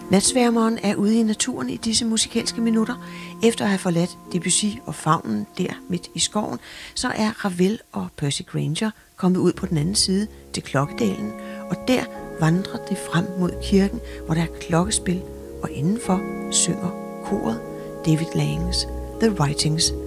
Natsværmeren er ude i naturen i disse musikalske minutter. Efter at have forladt Debussy og Faunen der midt i skoven, så er Ravel og Percy Grainger kommet ud på den anden side til Klokkedalen, og der vandrer de frem mod kirken, hvor der er klokkespil, og indenfor synger koret David Langs The Writings